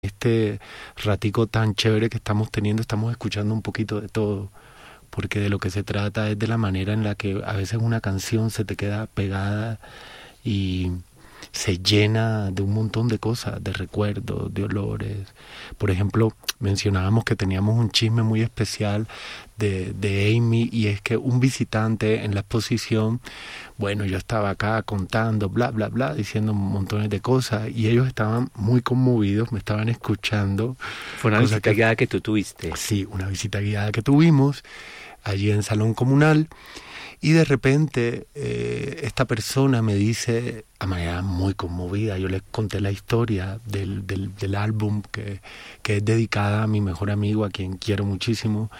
este ratico tan chévere que estamos teniendo, estamos escuchando un poquito de todo, porque de lo que se trata es de la manera en la que a veces una canción se te queda pegada y se llena de un montón de cosas, de recuerdos, de olores. Por ejemplo, mencionábamos que teníamos un chisme muy especial de Amy, y es que un visitante en la exposición, bueno, yo estaba acá contando, bla, bla, bla, diciendo montones de cosas, y ellos estaban muy conmovidos, me estaban escuchando. Fue una visita guiada que tú tuviste. Sí, una visita guiada que tuvimos allí en Salón Comunal. Y de repente esta persona me dice, a manera muy conmovida, yo les conté la historia del álbum que es dedicada a mi mejor amigo, a quien quiero muchísimo.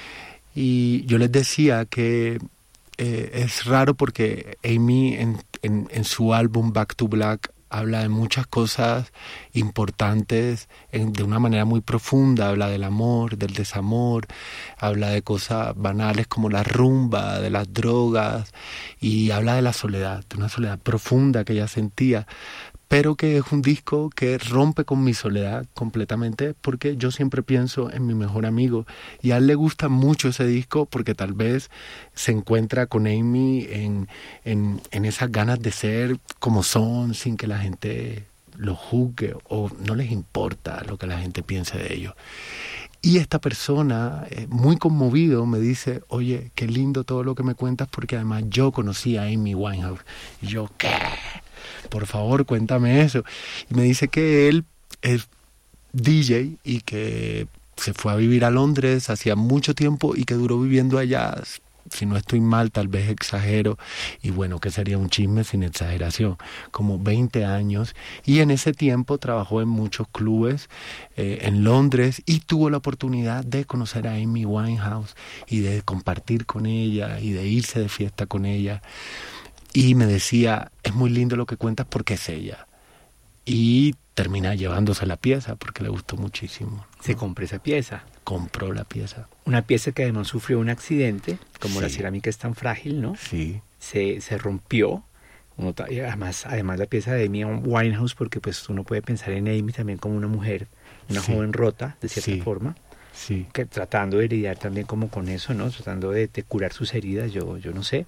Y yo les decía que es raro porque Amy en su álbum Back to Black habla de muchas cosas importantes de una manera muy profunda. Habla del amor, del desamor, habla de cosas banales como la rumba, de las drogas, y habla de la soledad, de una soledad profunda que ella sentía, pero que es un disco que rompe con mi soledad completamente, porque yo siempre pienso en mi mejor amigo, y a él le gusta mucho ese disco porque tal vez se encuentra con Amy en esas ganas de ser como son, sin que la gente los juzgue o no les importa lo que la gente piense de ellos. Y esta persona, muy conmovido, me dice, oye, qué lindo todo lo que me cuentas, porque además yo conocí a Amy Winehouse. Y yo, ¿qué? Por favor, cuéntame eso. Y me dice que él es DJ y que se fue a vivir a Londres hacía mucho tiempo y que duró viviendo allá, si no estoy mal, tal vez exagero, y bueno, que sería un chisme sin exageración, como 20 años, y en ese tiempo trabajó en muchos clubes en Londres, y tuvo la oportunidad de conocer a Amy Winehouse y de compartir con ella y de irse de fiesta con ella. Y me decía, es muy lindo lo que cuentas porque es ella. Y termina llevándose la pieza porque le gustó muchísimo, ¿no? Se compró esa pieza. Compró la pieza. Una pieza que además sufrió un accidente, como Sí. la cerámica es tan frágil, ¿no? Sí. Se rompió. Y además la pieza de Amy Winehouse, porque pues uno puede pensar en Amy también como una mujer, una Sí. joven rota, de cierta Sí. forma. Sí. Que tratando de lidiar también como con eso, ¿no? Tratando de curar sus heridas, yo no sé.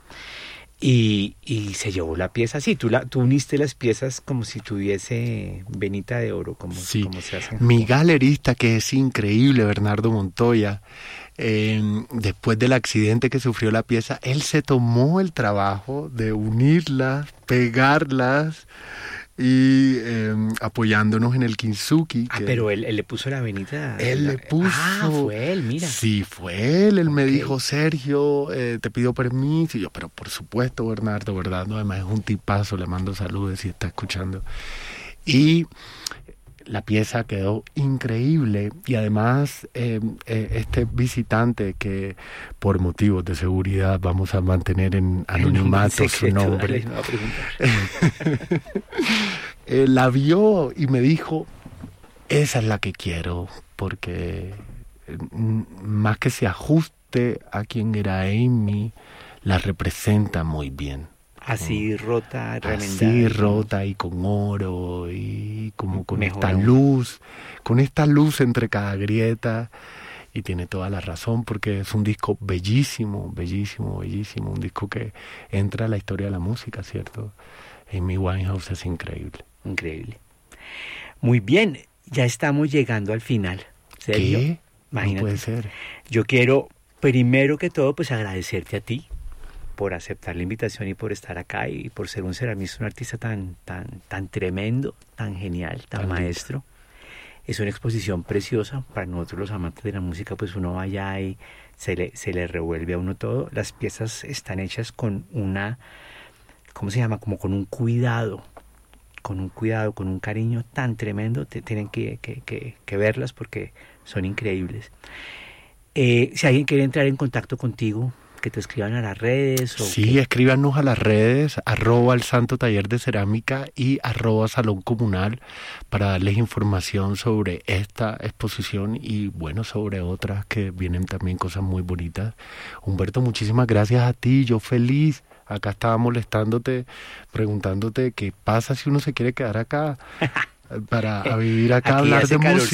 Y se llevó la pieza así. Tú uniste las piezas como si tuviese venita de oro, como se hace. Mi galerista, que es increíble, Bernardo Montoya, después del accidente que sufrió la pieza, él se tomó el trabajo de unirlas, pegarlas y apoyándonos en el kintsugi. Pero él le puso la venita. Él le puso. Fue él, mira. Sí, fue él. Él me dijo, Sergio, te pido permiso. Y yo, pero por supuesto, Bernardo, ¿verdad? No, además es un tipazo, le mando saludos si está escuchando. Y la pieza quedó increíble, y además este visitante, que por motivos de seguridad vamos a mantener en anonimato su nombre, Dale, no va a preguntar. la vio y me dijo, esa es la que quiero, porque más que se ajuste a quien era Amy, la representa muy bien. Así rota, remendada. Así rota y con oro y como con Mejor esta aún. luz entre cada grieta, y tiene toda la razón porque es un disco bellísimo, bellísimo, bellísimo, un disco que entra a la historia de la música, ¿cierto? Amy Winehouse es increíble. Increíble. Muy bien, ya estamos llegando al final. ¿Sergio? ¿Qué? Imagínate. No puede ser. Yo quiero, primero que todo, pues agradecerte a ti por aceptar la invitación y por estar acá y por ser un ceramista, un artista tan tremendo, tan genial, tan maestro. Es una exposición preciosa para nosotros los amantes de la música, pues uno va allá y se le revuelve a uno todo. Las piezas están hechas con una, ¿cómo se llama? Como con un cuidado, con un cariño tan tremendo. Tienen que verlas porque son increíbles. Si alguien quiere entrar en contacto contigo, que te escriban a las redes. Sí, escríbanos a las redes, @el Santo Taller de Cerámica y @Salón Comunal, para darles información sobre esta exposición y bueno, sobre otras que vienen también, cosas muy bonitas. Humberto, muchísimas gracias a ti, yo feliz. Acá estaba molestándote, preguntándote qué pasa si uno se quiere quedar acá. para a vivir acá, aquí hablar hace de música.